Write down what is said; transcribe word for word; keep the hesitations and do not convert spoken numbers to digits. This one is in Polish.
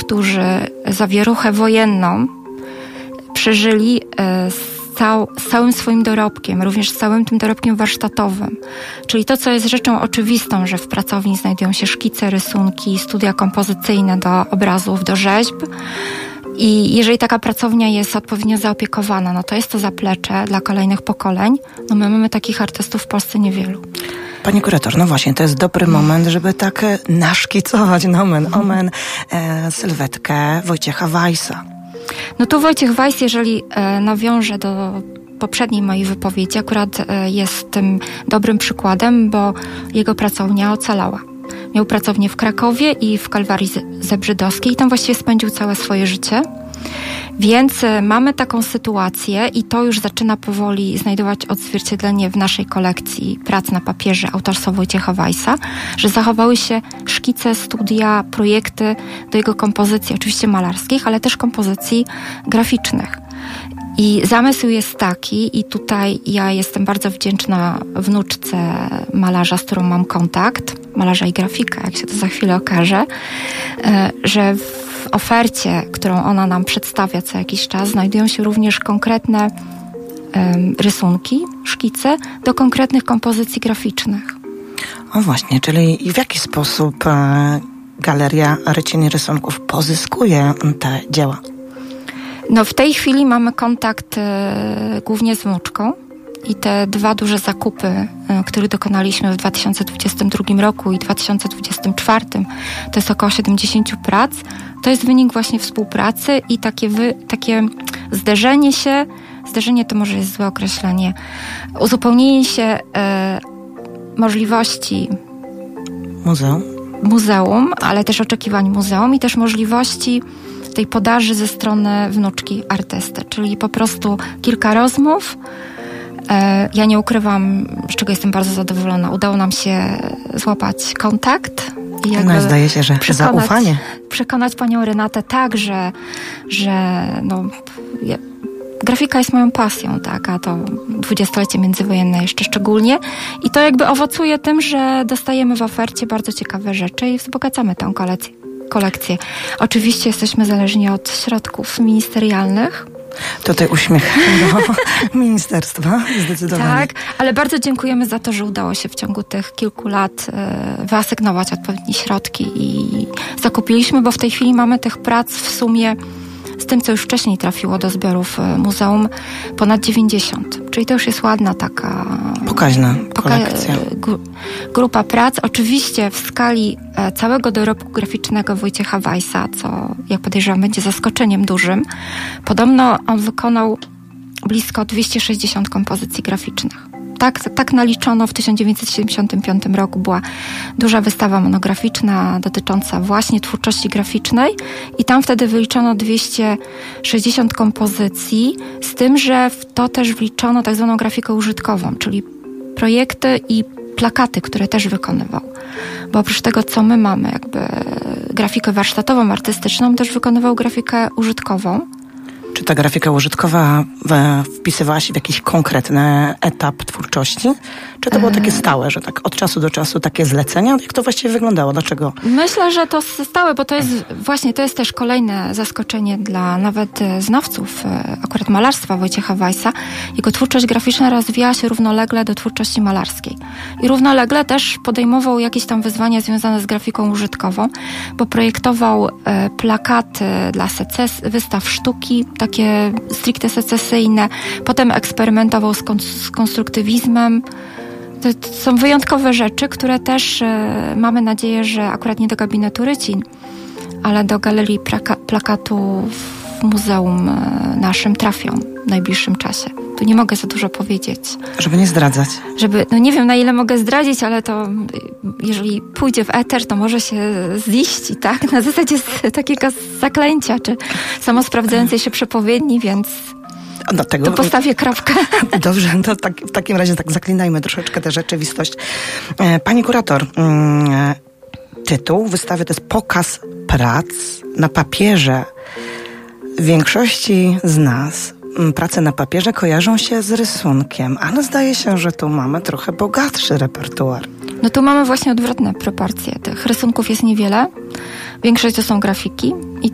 którzy zawieruchę wojenną przeżyli z, cał, z całym swoim dorobkiem, również z całym tym dorobkiem warsztatowym. Czyli to, co jest rzeczą oczywistą, że w pracowni znajdują się szkice, rysunki, studia kompozycyjne do obrazów, do rzeźb. I jeżeli taka pracownia jest odpowiednio zaopiekowana, no to jest to zaplecze dla kolejnych pokoleń. No my mamy takich artystów w Polsce niewielu. Pani kurator, no właśnie, to jest dobry moment, żeby tak naszkicować nomen omen e, sylwetkę Wojciecha Weissa. No tu Wojciech Weiss, jeżeli e, nawiążę do poprzedniej mojej wypowiedzi, akurat e, jest tym dobrym przykładem, bo jego pracownia ocalała. Miał pracownię w Krakowie i w Kalwarii Zebrzydowskiej i tam właściwie spędził całe swoje życie. Więc mamy taką sytuację i to już zaczyna powoli znajdować odzwierciedlenie w naszej kolekcji prac na papierze autorstwa Wojciecha Weissa, że zachowały się szkice, studia, projekty do jego kompozycji, oczywiście malarskich, ale też kompozycji graficznych. I zamysł jest taki, i tutaj ja jestem bardzo wdzięczna wnuczce malarza, z którą mam kontakt, malarza i grafika, jak się to za chwilę okaże, że w ofercie, którą ona nam przedstawia co jakiś czas, znajdują się również konkretne rysunki, szkice do konkretnych kompozycji graficznych. O właśnie, czyli w jaki sposób Galeria Rycin Rysunków pozyskuje te dzieła? No w tej chwili mamy kontakt e, głównie z wnuczką i te dwa duże zakupy, e, które dokonaliśmy w dwa tysiące dwudziestym drugim roku i dwa tysiące dwudziestym czwartym, to jest około siedemdziesiąt prac. To jest wynik właśnie współpracy i takie, wy, takie zderzenie się, zderzenie to może jest złe określenie, uzupełnienie się e, możliwości muzeum. muzeum, ale też oczekiwań muzeum i też możliwości tej podaży ze strony wnuczki artysty, czyli po prostu kilka rozmów. E, ja nie ukrywam, z czego jestem bardzo zadowolona. Udało nam się złapać kontakt. I jakby no, zdaje się, że przekonać, zaufanie. Przekonać panią Renatę tak, że, że no, ja, grafika jest moją pasją, tak, a to dwudziestolecie międzywojenne jeszcze szczególnie. I to jakby owocuje tym, że dostajemy w ofercie bardzo ciekawe rzeczy i wzbogacamy tę kolekcję. kolekcję. Oczywiście jesteśmy zależni od środków ministerialnych. Tutaj uśmiech do ministerstwa, zdecydowanie. Tak, ale bardzo dziękujemy za to, że udało się w ciągu tych kilku lat y, wyasygnować odpowiednie środki i zakupiliśmy, bo w tej chwili mamy tych prac w sumie z tym, co już wcześniej trafiło do zbiorów muzeum, ponad dziewięćdziesiąt. Czyli to już jest ładna taka... Pokaźna kolekcja. Poka- grupa prac. Oczywiście w skali e, całego dorobku graficznego Wojciecha Weissa, co jak podejrzewam będzie zaskoczeniem dużym. Podobno on wykonał blisko dwieście sześćdziesiąt kompozycji graficznych. Tak, tak naliczono w tysiąc dziewięćset siedemdziesiątym piątym roku. Była duża wystawa monograficzna dotycząca właśnie twórczości graficznej i tam wtedy wyliczono dwieście sześćdziesiąt kompozycji, z tym, że w to też wliczono tak zwaną grafikę użytkową, czyli projekty i plakaty, które też wykonywał. Bo oprócz tego, co my mamy, jakby grafikę warsztatową, artystyczną, też wykonywał grafikę użytkową. Czy ta grafika użytkowa wpisywała się w jakiś konkretny etap twórczości? Czy to było takie stałe, że tak od czasu do czasu takie zlecenia? Jak to właściwie wyglądało? Dlaczego? Myślę, że to stałe, bo to jest właśnie, to jest też kolejne zaskoczenie dla nawet znawców akurat malarstwa Wojciecha Weissa. Jego twórczość graficzna rozwijała się równolegle do twórczości malarskiej. I równolegle też podejmował jakieś tam wyzwania związane z grafiką użytkową, bo projektował plakaty dla seces- wystaw sztuki, takie stricte secesyjne. Potem eksperymentował z, kon- z konstruktywizmem. To, to są wyjątkowe rzeczy, które też e, mamy nadzieję, że akurat nie do gabinetu Rycin, ale do galerii plaka- plakatu w muzeum e, naszym trafią w najbliższym czasie. Tu nie mogę za dużo powiedzieć. Żeby nie zdradzać. Żeby, no nie wiem, na ile mogę zdradzić, ale to jeżeli pójdzie w eter, to może się ziści, tak? Na zasadzie takiego zaklęcia, czy samosprawdzającej się przepowiedni, więc do tego, to postawię kropkę. Dobrze, to tak, w takim razie tak zaklinajmy troszeczkę tę rzeczywistość. Pani kurator, tytuł wystawy to jest Pokaz prac na papierze. W większości z nas prace na papierze kojarzą się z rysunkiem, ale zdaje się, że tu mamy trochę bogatszy repertuar. No tu mamy właśnie odwrotne proporcje. Tych rysunków jest niewiele. Większość to są grafiki i